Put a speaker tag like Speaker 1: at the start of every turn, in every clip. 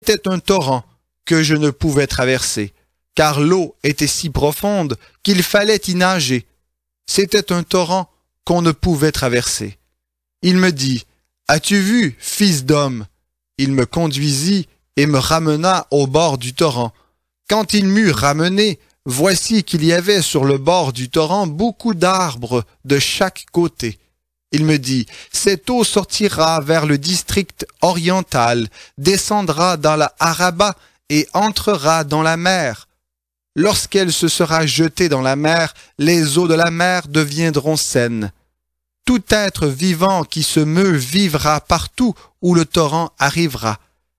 Speaker 1: C'était un torrent que je ne pouvais traverser, car l'eau était si profonde qu'il fallait y nager. C'était un torrent qu'on ne pouvait traverser. Il me dit, « As-tu vu, fils d'homme ?» Il me conduisit et me ramena au bord du torrent. Quand il m'eut ramené, voici qu'il y avait sur le bord du torrent beaucoup d'arbres de chaque côté. Il me dit, cette eau sortira vers le district oriental, descendra dans la Araba et entrera dans la mer. Lorsqu'elle se sera jetée dans la mer, les eaux de la mer deviendront saines. Tout être vivant qui se meut vivra partout où le torrent arrivera,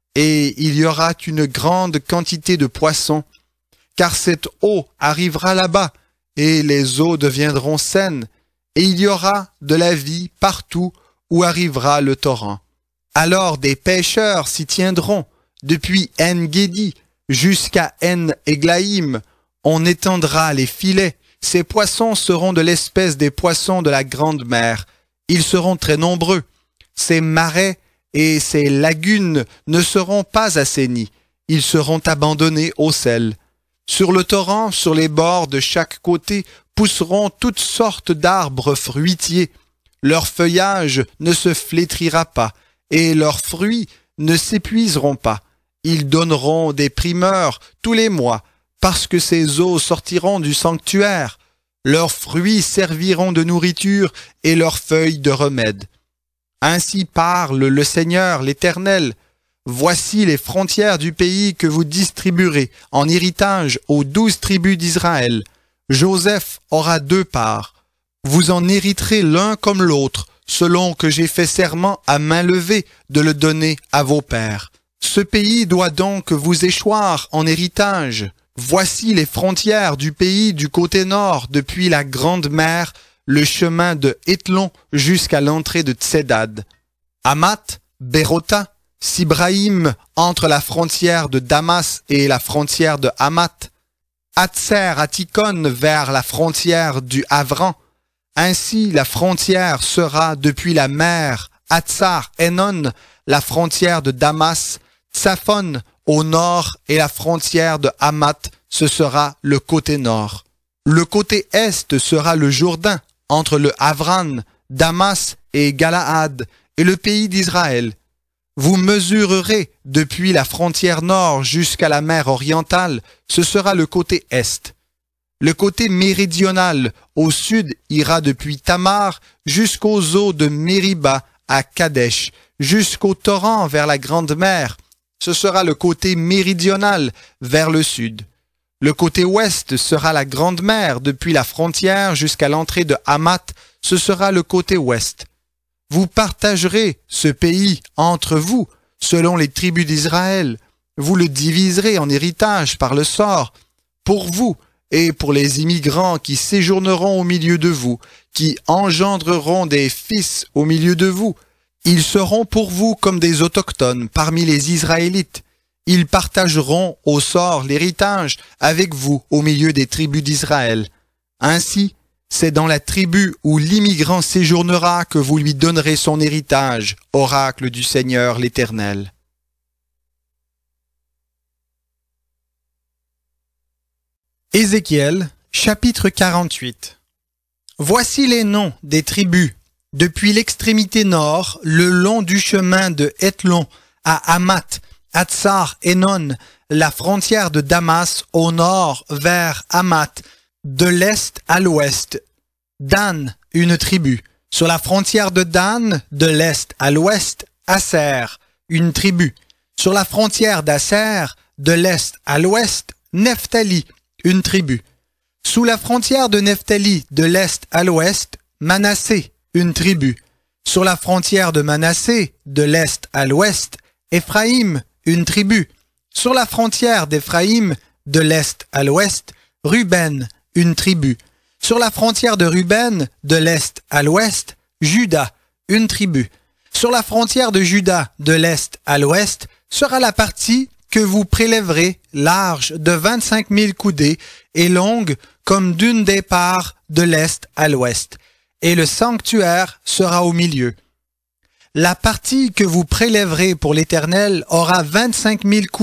Speaker 1: et il y aura une grande quantité de poissons, car cette eau arrivera là-bas, et les eaux deviendront saines, et il y aura de la vie partout où arrivera le torrent. Alors des pêcheurs s'y tiendront, depuis En-Guédi jusqu'à En-Eglaïm, on étendra les filets. Ces poissons seront de l'espèce des poissons de la grande mer. Ils seront très nombreux. Ces marais et ces lagunes ne seront pas assainis. Ils seront abandonnés au sel. Sur le torrent, sur les bords de chaque côté, pousseront toutes sortes d'arbres fruitiers. Leur feuillage ne se flétrira pas, et leurs fruits ne s'épuiseront pas. Ils donneront des primeurs tous les mois, parce que ces eaux sortiront du sanctuaire. Leurs fruits serviront de nourriture et leurs feuilles de remède. Ainsi parle le Seigneur l'Éternel. Voici les frontières du pays que vous distribuerez en héritage aux 12 tribus d'Israël. Joseph aura 2 parts. Vous en hériterez l'un comme l'autre, selon que j'ai fait serment à main levée de le donner à vos pères. Ce pays doit donc vous échoir en héritage. Voici les frontières du pays du côté nord, depuis la grande mer, le chemin de Hétlon jusqu'à l'entrée de Tsedad. Hamath, Bérota, Sibraïm entre la frontière de Damas et la frontière de Hamath, Hatzer Atikon vers la frontière du Havran. Ainsi la frontière sera depuis la mer Hatzar Enon, la frontière de Damas, Tsaphon au nord et la frontière de Hamath, ce sera le côté nord. Le côté est sera le Jourdain, entre le Havran, Damas et Galaad, et le pays d'Israël. Vous mesurerez depuis la frontière nord jusqu'à la mer orientale, ce sera le côté est. Le côté méridional, au sud, ira depuis Tamar jusqu'aux eaux de Mériba à Kadesh, jusqu'au torrent vers la grande mer. Ce sera le côté méridional vers le sud. Le côté ouest sera la grande mer depuis la frontière jusqu'à l'entrée de Hamath, ce sera le côté ouest. Vous partagerez ce pays entre vous, selon les tribus d'Israël. Vous le diviserez en héritage par le sort, pour vous et pour les immigrants qui séjourneront au milieu de vous, qui engendreront des fils au milieu de vous. Ils seront pour vous comme des autochtones parmi les Israélites. Ils partageront au sort l'héritage avec vous au milieu des tribus d'Israël. Ainsi, c'est dans la tribu où l'immigrant séjournera que vous lui donnerez son héritage, oracle du Seigneur l'Éternel. Ézéchiel, chapitre 48. Voici les noms des tribus, depuis l'extrémité nord, le long du chemin de Hétlon à Hamath, Hatzar Enon, la frontière de Damas au nord vers Hamath, de l'est à l'ouest. Dan, une tribu. Sur la frontière de Dan, de l'est à l'ouest, Aser, une tribu. Sur la frontière d'Aser, de l'est à l'ouest, Nephtali, une tribu. Sous la frontière de Nephtali, de l'est à l'ouest, Manassé, une tribu. Sur la frontière de Manassé, de l'est à l'ouest, Éphraïm, une tribu. Sur la frontière d'Éphraïm, de l'est à l'ouest, Ruben, une tribu. Sur la frontière de Ruben, de l'est à l'ouest, Juda, une tribu. Sur la frontière de Juda, de l'est à l'ouest, sera la partie que vous prélèverez, large de 25 000 coudées et longue comme d'une des parts de l'est à l'ouest. Et le sanctuaire sera au milieu. La partie que vous prélèverez pour l'Éternel aura 25 000